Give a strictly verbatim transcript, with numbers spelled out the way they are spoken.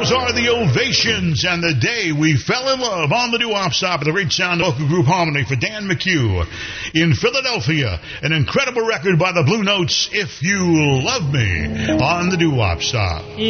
Those are the Ovations and the Day We Fell in Love on the doo-wop stop of the great sound local group Harmony for Dan McHugh. In Philadelphia, an incredible record by the Blue Notes, If You Love Me, on the doo-wop stop.